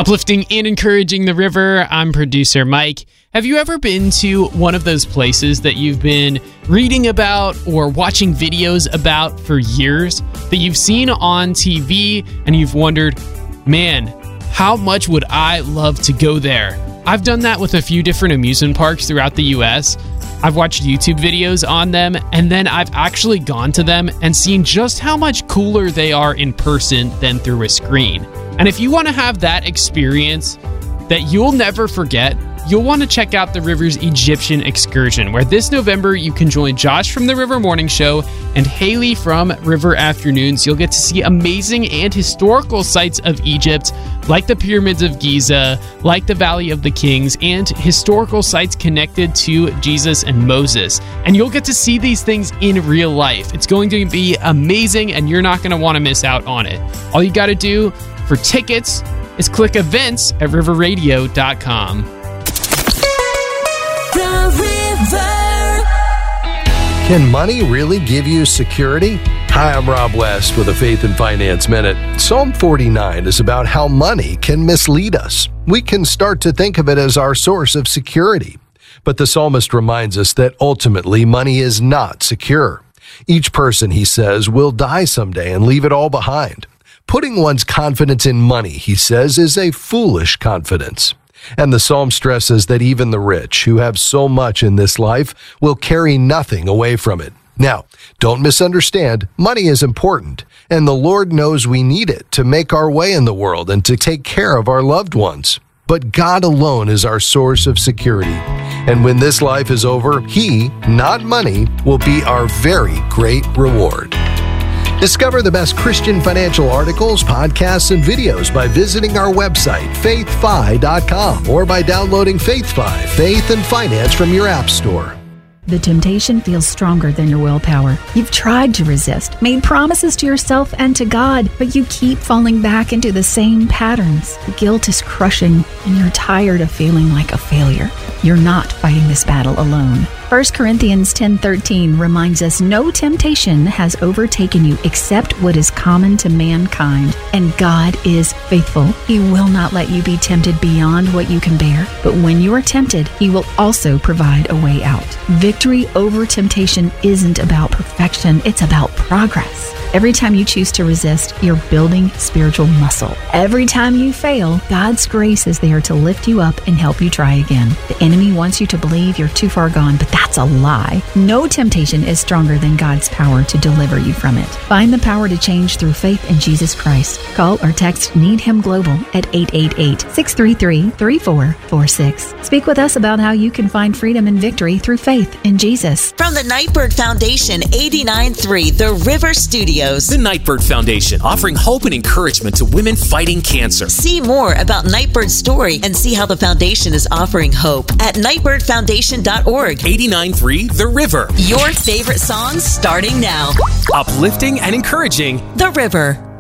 Uplifting and encouraging the river. I'm producer Mike. Have you ever been to one of those places that you've been reading about or watching videos about for years, that you've seen on TV and you've wondered, man, how much would I love to go there? I've done that with a few different amusement parks throughout the US. I've watched YouTube videos on them, and then I've actually gone to them and seen just how much cooler they are in person than through a screen. And if you want to have that experience that you'll never forget, you'll want to check out the River's Egyptian Excursion, where this November you can join Josh from the River Morning Show and Haley from River Afternoons. You'll get to see amazing and historical sites of Egypt, like the Pyramids of Giza, like the Valley of the Kings, and historical sites connected to Jesus and Moses. And you'll get to see these things in real life. It's going to be amazing, and you're not going to want to miss out on it. All you got to do for tickets is click events at riverradio.com. Can money really give you security? Hi, I'm Rob West with a Faith and Finance Minute. Psalm 49 is about how money can mislead us. We can start to think of it as our source of security. But the psalmist reminds us that ultimately money is not secure. Each person, he says, will die someday and leave it all behind. Putting one's confidence in money, he says, is a foolish confidence. And the psalm stresses that even the rich, who have so much in this life, will carry nothing away from it. Now, don't misunderstand, money is important, and the Lord knows we need it to make our way in the world and to take care of our loved ones. But God alone is our source of security. And when this life is over, He, not money, will be our very great reward. Discover the best Christian financial articles, podcasts, and videos by visiting our website, faithfi.com, or by downloading FaithFi, Faith and Finance, from your app store. The temptation feels stronger than your willpower. You've tried to resist, made promises to yourself and to God, but you keep falling back into the same patterns. The guilt is crushing, and you're tired of feeling like a failure. You're not fighting this battle alone. 1 Corinthians 10:13 reminds us no temptation has overtaken you except what is common to mankind, and God is faithful. He will not let you be tempted beyond what you can bear, but when you are tempted, He will also provide a way out. Victory over temptation isn't about perfection, it's about progress. Every time you choose to resist, you're building spiritual muscle. Every time you fail, God's grace is there to lift you up and help you try again. The enemy wants you to believe you're too far gone, but that's a lie. No temptation is stronger than God's power to deliver you from it. Find the power to change through faith in Jesus Christ. Call or text Need Him Global at 888-633-3446. Speak with us about how you can find freedom and victory through faith in Jesus. From the Nightbird Foundation, 89.3 The River Studios. The Nightbird Foundation, offering hope and encouragement to women fighting cancer. See more about Nightbird's story and see how the foundation is offering hope at nightbirdfoundation.org. 89.3 The River. Your favorite songs starting now. Uplifting and encouraging The River.